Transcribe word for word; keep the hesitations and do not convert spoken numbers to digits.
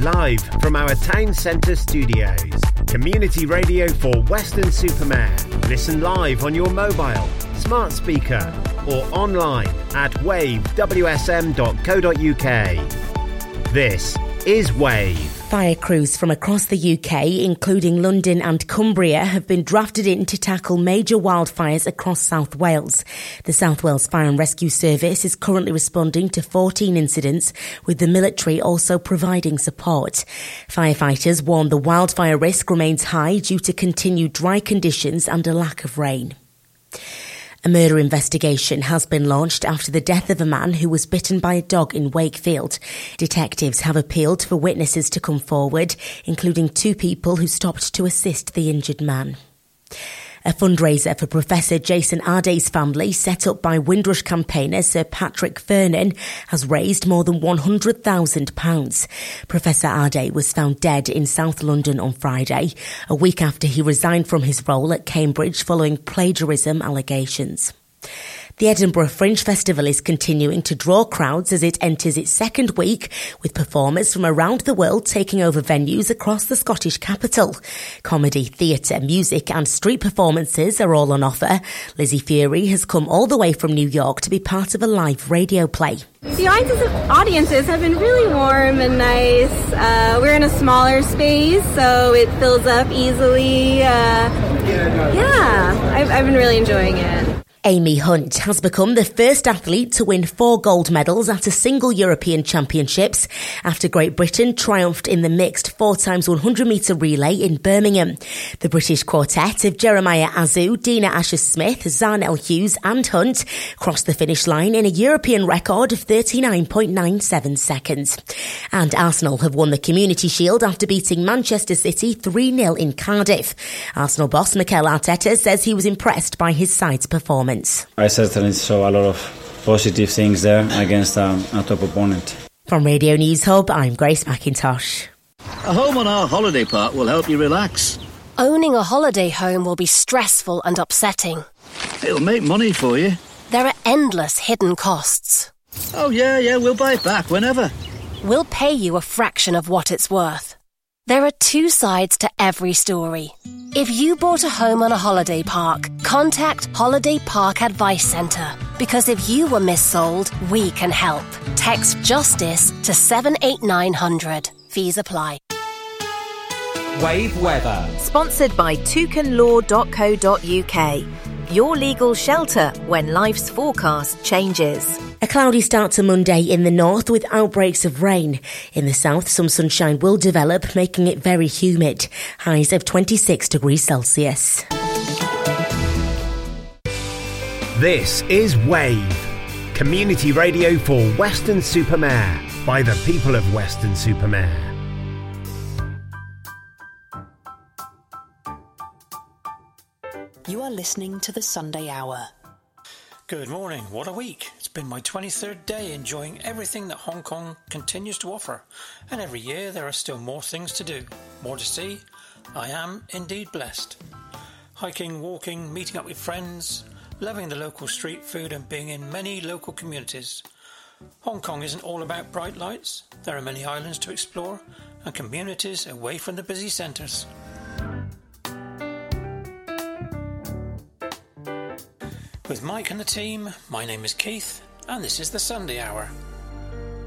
live from our town centre studios. Community radio for Weston-super-Mare. Listen live on your mobile, smart speaker or online at wave w s m dot co dot u k. This is Wave. Fire crews from across the U K, including London and Cumbria, have been drafted in to tackle major wildfires across South Wales. The South Wales Fire and Rescue Service is currently responding to fourteen incidents, with the military also providing support. Firefighters warn the wildfire risk remains high due to continued dry conditions and a lack of rain. A murder investigation has been launched after the death of a man who was bitten by a dog in Wakefield. Detectives have appealed for witnesses to come forward, including two people who stopped to assist the injured man. A fundraiser for Professor Jason Arday's family, set up by Windrush campaigner Sir Patrick Vernon, has raised more than one hundred thousand pounds. Professor Arday was found dead in South London on Friday, a week after he resigned from his role at Cambridge following plagiarism allegations. The Edinburgh Fringe Festival is continuing to draw crowds as it enters its second week, with performers from around the world taking over venues across the Scottish capital. Comedy, theatre, music and street performances are all on offer. Lizzie Fury has come all the way from New York to be part of a live radio play. The audiences have been really warm and nice. Uh, we're in a smaller space, so it fills up easily. Uh, yeah, I've, I've been really enjoying it. Amy Hunt has become the first athlete to win four gold medals at a single European Championships after Great Britain triumphed in the mixed four times one hundred metre relay in Birmingham. The British quartet of Jeremiah Azu, Dina Asher-Smith, Zarnell Hughes and Hunt crossed the finish line in a European record of thirty-nine point nine seven seconds. And Arsenal have won the Community Shield after beating Manchester City three nil in Cardiff. Arsenal boss Mikel Arteta says he was impressed by his side's performance. I certainly saw a lot of positive things there against um, a top opponent. From Radio News Hub, I'm Grace McIntosh. A home on our holiday park will help you relax. Owning a holiday home will be stressful and upsetting. It'll make money for you. There are endless hidden costs. Oh yeah, yeah, we'll buy it back whenever. We'll pay you a fraction of what it's worth. There are two sides to every story. If you bought a home on a holiday park, contact Holiday Park Advice Centre. Because if you were missold, we can help. Text JUSTICE to seven eight nine hundred. Fees apply. Wave Weather. Sponsored by toucan law dot co dot u k. Your legal shelter when life's forecast changes. A cloudy start to Monday in the north with outbreaks of rain. In the south, some sunshine will develop, making it very humid. Highs of twenty-six degrees Celsius. This is Wave, community radio for Weston-super-Mare by the people of Weston-super-Mare. You are listening to the Sunday Hour. Good morning. What a week. It's been my twenty-third day enjoying everything that Hong Kong continues to offer. And every year there are still more things to do, more to see. I am indeed blessed. Hiking, walking, meeting up with friends, loving the local street food and being in many local communities. Hong Kong isn't all about bright lights. There are many islands to explore and communities away from the busy centres. With Mike and the team, my name is Keith, and this is the Sunday Hour.